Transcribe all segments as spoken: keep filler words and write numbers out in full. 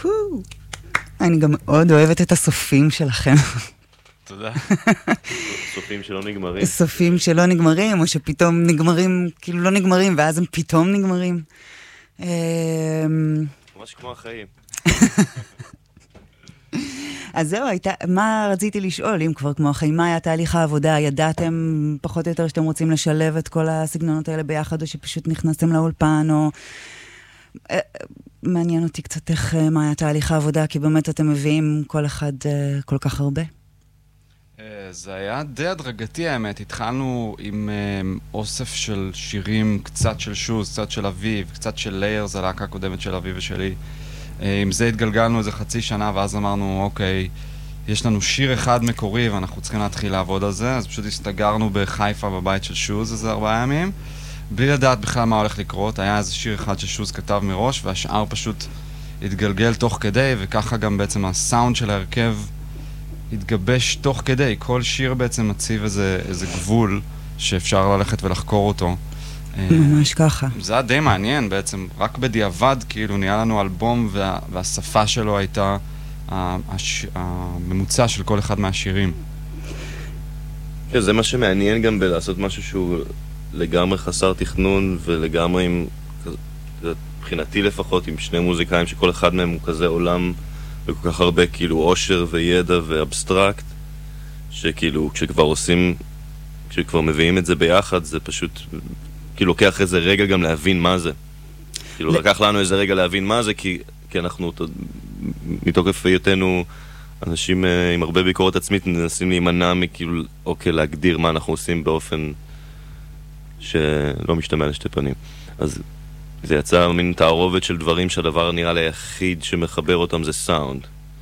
אני גם מאוד אוהבת את הסופים שלכם. תודה. סופים שלא נגמרים. סופים שלא נגמרים, או שפתאום נגמרים, כאילו לא נגמרים, ואז הם פתאום נגמרים. ממש כמו החיים. אז זהו, הייתה, מה רציתי לשאול, אם כבר כמו החיים, מה היה תהליך העבודה? ידעתם פחות או יותר שאתם רוצים לשלב את כל הסגנונות האלה ביחד, או שפשוט נכנסתם לאולפן, או... מעניין אותי קצת איך, מה היה תהליך העבודה, כי באמת אתם מביאים כל אחד כל כך הרבה. זה היה די הדרגתי האמת, התחלנו עם אוסף של שירים, קצת של שוז, קצת של אביב, קצת של ליירס, הלהקה הקודמת של אביב ושלי. עם זה התגלגלנו איזה חצי שנה, ואז אמרנו, אוקיי, יש לנו שיר אחד מקורי ואנחנו צריכים להתחיל לעבוד על זה, אז פשוט הסתגרנו בחיפה בבית של שוז איזה ארבעה ימים, בלי לדעת בכלל מה הולך לקרות. היה איזה שיר אחד ששוז כתב מראש, והשאר פשוט התגלגל תוך כדי, וככה גם בעצם הסאונד של ההרכב התגבש תוך כדי. כל שיר בעצם מציב איזה, איזה גבול שאפשר ללכת ולחקור אותו. ממש ככה. זה היה די מעניין בעצם, רק בדיעבד כאילו נהיה לנו אלבום וה, והשפה שלו הייתה הש, הממוצע של כל אחד מהשירים. זה מה שמעניין גם בלעשות משהו שהוא לגמרי חסר תכנון ולגמרי עם, מבחינתי לפחות, עם שני מוזיקאים שכל אחד מהם הוא כזה עולם וכל כך הרבה כאילו עושר וידע ואבסטרקט, שכאילו כשכבר עושים, כשכבר מביאים את זה ביחד זה פשוט... כי לוקח איזה רגע גם להבין מה זה. כאילו לקח לנו איזה רגע להבין מה זה, כי, כי אנחנו, מתוקף היותנו אנשים עם הרבה ביקורת עצמית, מנסים להימנע מכאילו, אוקיי, להגדיר מה אנחנו עושים באופן שלא משתמע לשתי פנים. אז זה יצא מין תערובת של דברים שהדבר נראה ליחיד שמחבר אותם זה סאונד.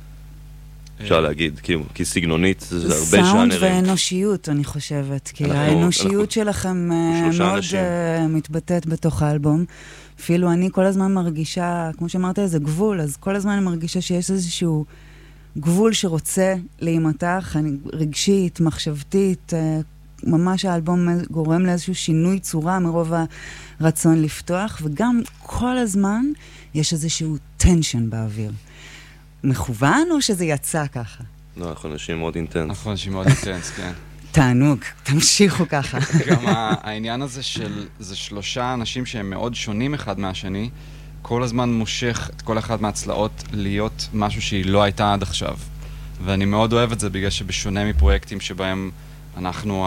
אפשר להגיד, כי, כי סגנונית זה הרבה ז'אנרים. סאונד ואנושיות, אני חושבת. כי האנושיות שלכם מאוד מתבטאת בתוך האלבום. אפילו אני כל הזמן מרגישה, כמו שאמרת, איזה גבול, אז כל הזמן אני מרגישה שיש איזשהו גבול שרוצה להימתח, רגשית, מחשבתית. ממש האלבום גורם לאיזשהו שינוי צורה מרוב הרצון לפתוח, וגם כל הזמן יש איזשהו טנשן באוויר. מכוון או שזה יצא ככה? לא, אנחנו אנשים מאוד אינטנס. אנחנו אנשים מאוד אינטנס, כן. תענוג, תמשיכו ככה. גם העניין הזה של, זה שלושה אנשים שהם מאוד שונים אחד מהשני, כל הזמן מושך את כל אחד מהצלעות להיות משהו שהיא לא הייתה עד עכשיו. ואני מאוד אוהב את זה בגלל שבשונה מפרויקטים שבהם אנחנו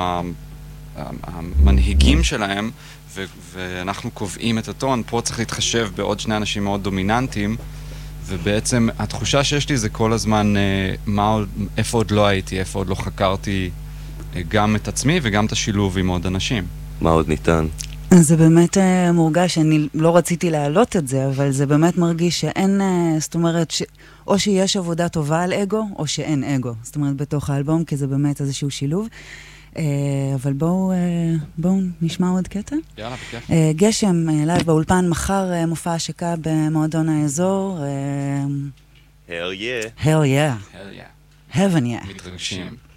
המנהיגים שלהם, ואנחנו קובעים את הטון, פה צריך להתחשב בעוד שני אנשים מאוד דומיננטיים, ובעצם התחושה שיש לי זה כל הזמן מה, איפה עוד לא הייתי, איפה עוד לא חקרתי גם את עצמי וגם את השילוב עם עוד אנשים. מה עוד ניתן? אז זה באמת מורגש, אני לא רציתי להעלות את זה, אבל זה באמת מרגיש שאין, זאת אומרת, ש... או שיש עבודה טובה על אגו, או שאין אגו. זאת אומרת, בתוך האלבום, כי זה באמת איזשהו שילוב. אבל בואו, בואו נשמע עוד קטע. יאללה, בכיף. גשם, לייב באולפן, מחר מופע השקה במועדון האזור. Hell yeah. Hell yeah. Hell yeah. Heaven yeah. מתרגשים.